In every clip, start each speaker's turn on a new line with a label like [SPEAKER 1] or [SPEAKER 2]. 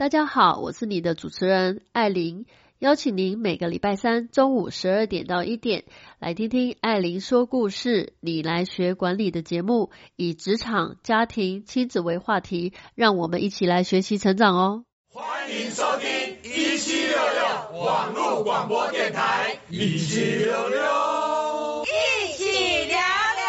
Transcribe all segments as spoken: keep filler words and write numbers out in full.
[SPEAKER 1] 大家好，我是你的主持人艾琳，邀请您每个礼拜三中午十二点到一点来听听艾琳说故事，你来学管理的节目，以职场、家庭、亲子为话题，让我们一起来学习成长哦。
[SPEAKER 2] 欢迎收听一七六六网络广播电台，一七六六，
[SPEAKER 3] 一起聊聊。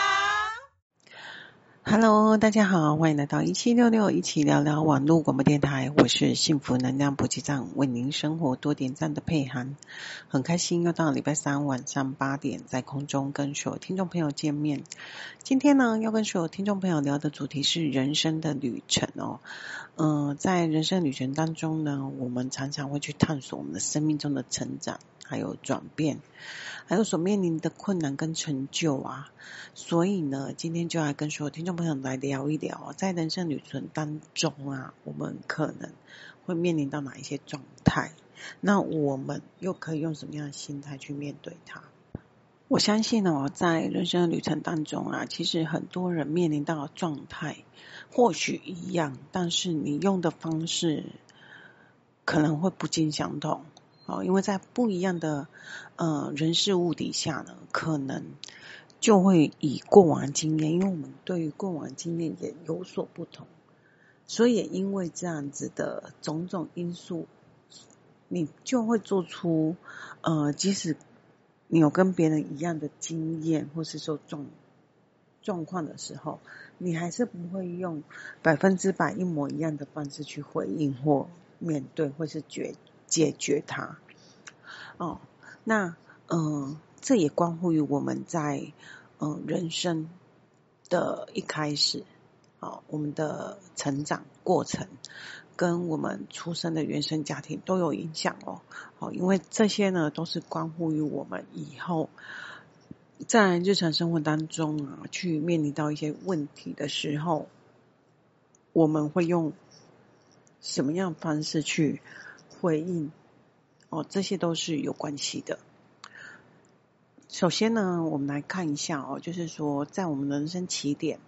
[SPEAKER 4] Hello， 大家好，欢迎来到一七六六一起聊聊网络广播电台，我是幸福能量补给站，为您生活多点赞的佩涵，很开心又到礼拜三晚上八点，在空中跟所有听众朋友见面。今天呢，要跟所有听众朋友聊的主题是人生的旅程哦。嗯、呃，在人生旅程当中呢，我们常常会去探索我们的生命中的成长，还有转变，还有所面临的困难跟成就啊。所以呢，今天就来跟所有听众朋友来聊一聊，在人生旅程当中啊，我们可能会面临到哪一些状态，那我们又可以用什么样的心态去面对它。我相信哦，在人生的旅程当中啊，其实很多人面临到的状态或许一样，但是你用的方式可能会不尽相同哦，因为在不一样的呃人事物底下呢，可能就会以过往经验，因为我们对于过往经验也有所不同，所以也因为这样子的种种因素，你就会做出呃，即使你有跟别人一样的经验，或是说状状况的时候，你还是不会用百分之百一模一样的方式去回应或面对，或是解解决它。哦，那嗯、呃，这也关乎于我们在嗯、呃、人生的一开始，哦，我们的成长过程跟我们出生的原生家庭都有影响哦。哦，因为这些呢都是关乎于我们以后在日常生活当中啊，去面临到一些问题的时候，我们会用什么样的方式去回应哦，这些都是有关系的。首先呢，我们来看一下哦，就是说在我们人生起点，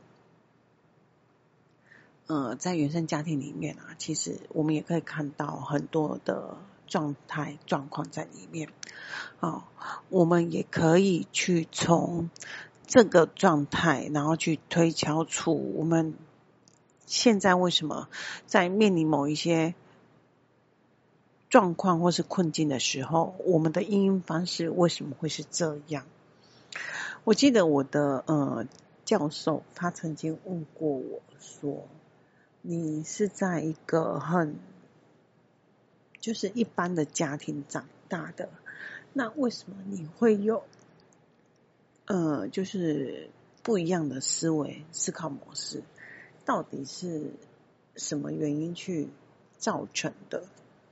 [SPEAKER 4] 呃，在原生家庭里面啊，其实我们也可以看到很多的状态状况在里面。哦，我们也可以去从这个状态，然后去推敲出我们现在为什么在面临某一些状况或是困境的时候，我们的因应方式为什么会是这样。我记得我的呃教授他曾经问过我说，你是在一个很就是一般的家庭长大的，那为什么你会有呃就是不一样的思维思考模式，到底是什么原因去造成的。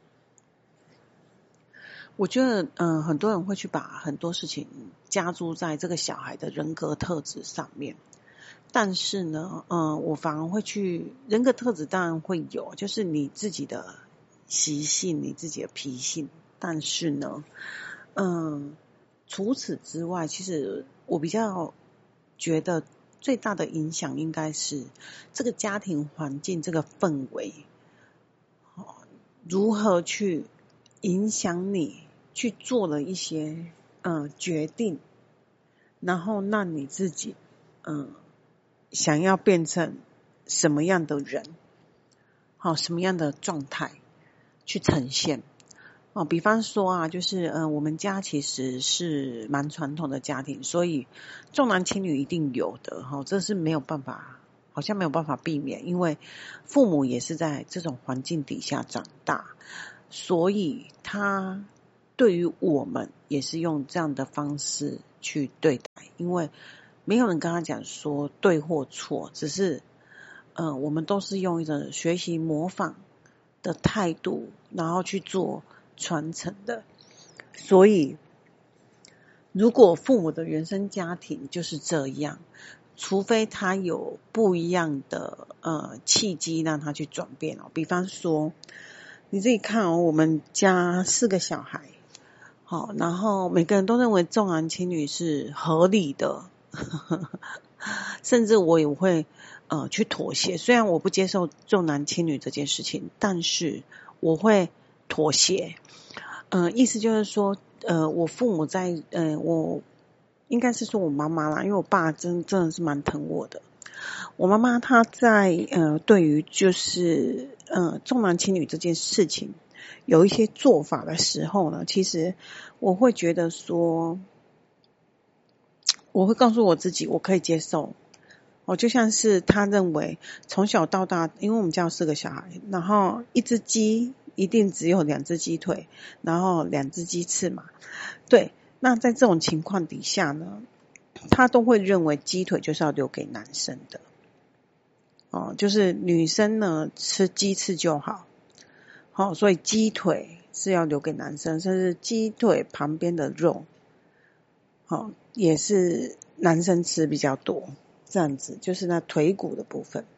[SPEAKER 4] 我觉得嗯、呃，很多人会去把很多事情加诸在这个小孩的人格特质上面，但是呢嗯、呃，我反而会去人格特质当然会有，就是你自己的习性，你自己的脾性，但是呢嗯、呃，除此之外，其实我比较觉得最大的影响应该是这个家庭环境，这个氛围如何去影响你去做了一些呃决定，然后让你自己嗯、呃、想要变成什么样的人，好、哦、什么样的状态去呈现哦。比方说啊，就是呃我们家其实是蛮传统的家庭，所以重男轻女一定有的哈、哦，这是没有办法。好像没有办法避免，因为父母也是在这种环境底下长大，所以他对于我们也是用这样的方式去对待，因为没有人跟他讲说对或错，只是呃，我们都是用一种学习模仿的态度，然后去做传承的。所以如果父母的原生家庭就是这样，除非他有不一样的呃契机让他去转变哦。比方说你自己看哦，我们家四个小孩，好，然后每个人都认为重男轻女是合理的，甚至我也会呃去妥协。虽然我不接受重男轻女这件事情，但是我会妥协。呃，意思就是说，呃，我父母在，呃，我应该是说我妈妈啦，因为我爸真真的是蛮疼我的。我妈妈她在呃对于就是呃重男轻女这件事情有一些做法的时候呢，其实我会觉得说，我会告诉我自己我可以接受。我就像是他认为从小到大，因为我们家有四个小孩，然后一只鸡一定只有两只鸡腿，然后两只鸡翅嘛。对，那在这种情况底下呢，他都会认为鸡腿就是要留给男生的。哦，就是女生呢吃鸡翅就好，好、哦，所以鸡腿是要留给男生，甚至鸡腿旁边的肉，好、哦，也是男生吃比较多，这样子就是那腿骨的部分。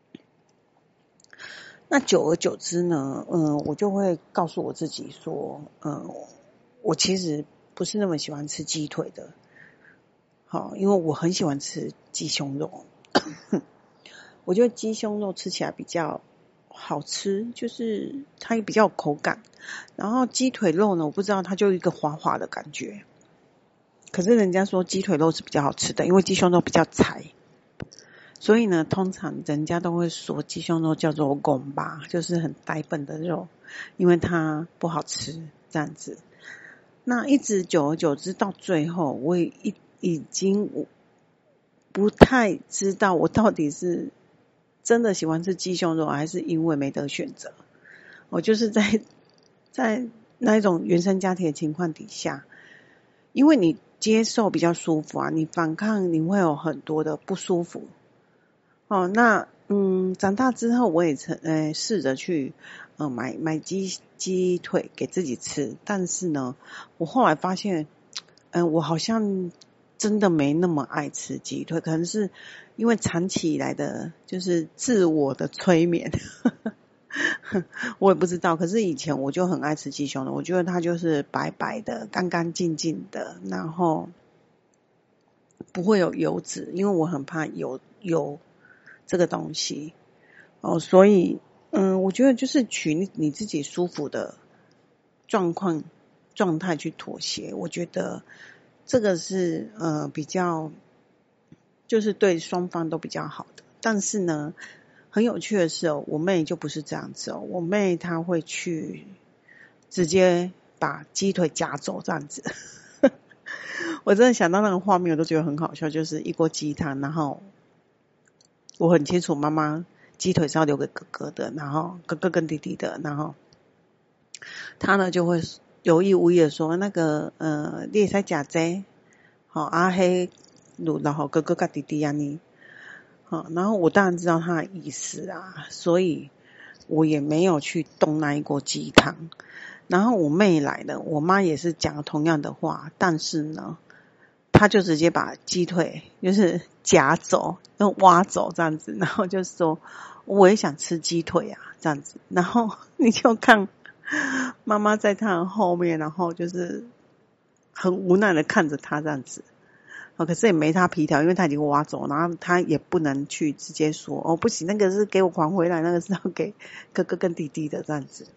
[SPEAKER 4] 那久而久之呢，嗯，我就会告诉我自己说，嗯，我其实不是那么喜欢吃鸡腿的，好、哦，因为我很喜欢吃鸡胸肉。我觉得鸡胸肉吃起来比较好吃，就是它也比较有口感。然后鸡腿肉呢，我不知道它就一个滑滑的感觉。可是人家说鸡腿肉是比较好吃的，因为鸡胸肉比较柴。所以呢，通常人家都会说鸡胸肉叫做拱巴，就是很呆笨的肉，因为它不好吃这样子。那一直久而久之到最后，我也已已经不太知道我到底是真的喜欢吃鸡胸肉，还是因为没得选择。我就是在在那一种原生家庭的情况底下，因为你接受比较舒服啊，你反抗你会有很多的不舒服。哦，那嗯，长大之后我也曾呃试着去呃买买鸡鸡腿给自己吃，但是呢，我后来发现，嗯、呃，我好像真的没那么爱吃鸡腿，可能是因为长期以来的就是自我的催眠，我也不知道。可是以前我就很爱吃鸡胸肉，我觉得它就是白白的、干干净净的，然后不会有油脂，因为我很怕油油这个东西哦，所以嗯，我觉得就是取你你自己舒服的状况状态去妥协，我觉得这个是呃比较就是对双方都比较好的。但是呢，很有趣的是哦，我妹就不是这样子哦，我妹她会去直接把鸡腿夹走这样子。我真的想到那个画面我都觉得很好笑，就是一锅鸡汤，然后我很清楚妈妈鸡腿是要留给哥哥的，然后哥哥跟弟弟的，然后他呢就会有意无意的说那个呃你可以吃这好啊黑然后哥哥跟弟弟啊你好，然后我当然知道他的意思啊，所以我也没有去动那一锅鸡汤。然后我妹来了，我妈也是讲同样的话，但是呢她就直接把鸡腿就是夹走用挖走这样子，然后就说我也想吃鸡腿啊这样子。然后你就看妈妈在她后面，然后就是很无奈的看着她这样子。哦，可是也没她皮条，因为她已经挖走，然后她也不能去直接说哦不行，那个是给我还回来，那个是要给哥哥跟弟弟的这样子。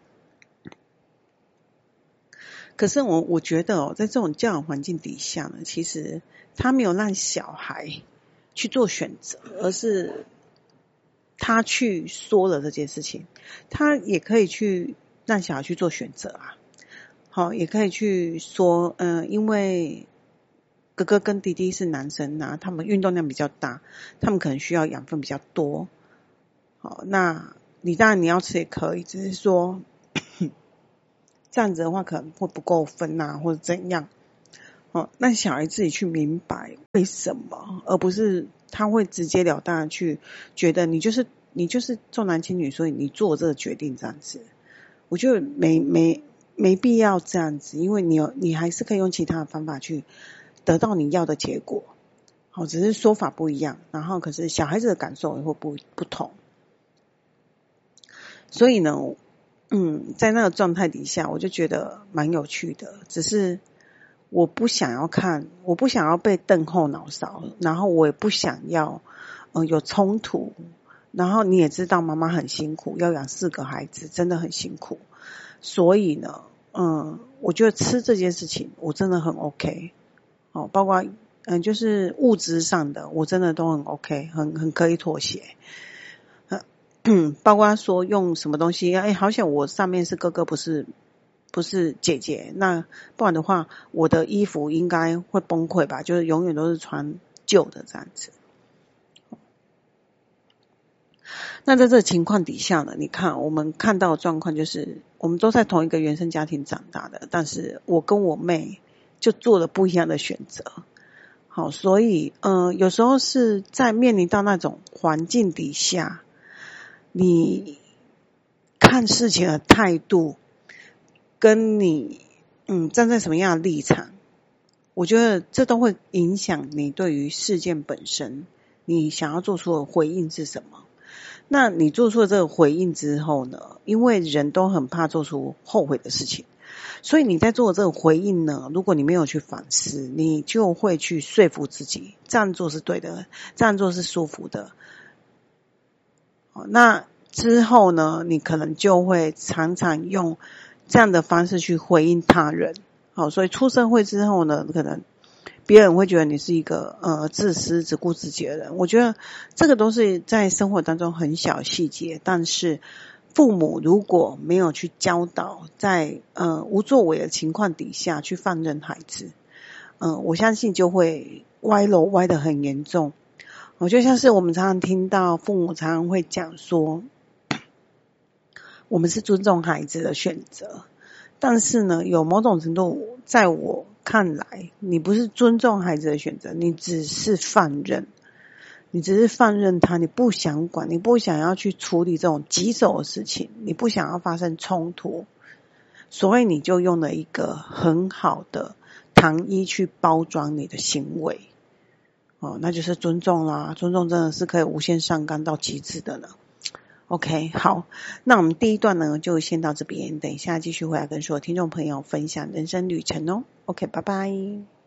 [SPEAKER 4] 可是我我觉得哦，在这种教养环境底下呢，其实他没有让小孩去做选择，而是他去说了这件事情。他也可以去让小孩去做选择啊，好，也可以去说，嗯、呃，因为哥哥跟弟弟是男生啊，他们运动量比较大，他们可能需要养分比较多。好，那你当然你要吃也可以，只是说这样子的话可能会不够分啊，或者怎样。哦，那小孩自己去明白为什么，而不是他会直截了当的去觉得你就是你就是重男轻女，所以你做这个决定这样子。我觉得没没没必要这样子，因为你有你还是可以用其他的方法去得到你要的结果。好，只是说法不一样，然后可是小孩子的感受也会不不同。所以呢，嗯，在那个状态底下，我就觉得蛮有趣的。只是我不想要看，我不想要被瞪后脑勺，然后我也不想要呃有冲突，然后你也知道妈妈很辛苦，要养四个孩子真的很辛苦，所以呢嗯，我觉得吃这件事情我真的很 OK 哦，包括嗯就是物质上的我真的都很 OK， 很很可以妥协。嗯，包括说用什么东西，哎，好像我上面是哥哥，不是不是姐姐，那不然的话，我的衣服应该会崩溃吧？就是永远都是穿旧的这样子。那在这个情况底下呢，你看我们看到的状况就是，我们都在同一个原生家庭长大的，但是我跟我妹就做了不一样的选择。好，所以呃，有时候是在面临到那种环境底下，你看事情的态度，跟你嗯站在什么样的立场，我觉得这都会影响你对于事件本身，你想要做出的回应是什么。那你做出了这个回应之后呢，因为人都很怕做出后悔的事情，所以你在做这个回应呢，如果你没有去反思，你就会去说服自己这样做是对的，这样做是舒服的。那之后呢，你可能就会常常用这样的方式去回应他人。好，所以出社会之后呢，可能别人会觉得你是一个呃自私只顾自己的人。我觉得这个都是在生活当中很小细节，但是父母如果没有去教导，在呃无作为的情况底下去放任孩子，嗯、呃，我相信就会歪楼歪得很严重。我就像是我们常常听到父母常常会讲说，我们是尊重孩子的选择，但是呢，有某种程度在我看来，你不是尊重孩子的选择，你只是放任，你只是放任他，你不想管，你不想要去处理这种棘手的事情，你不想要发生冲突，所以你就用了一个很好的糖衣去包装你的行为。哦，那就是尊重啦，尊重真的是可以无限上纲到极致的呢。OK， 好，那我们第一段呢就先到这边，等一下继续回来跟所有听众朋友分享人生旅程哦。OK， 拜拜。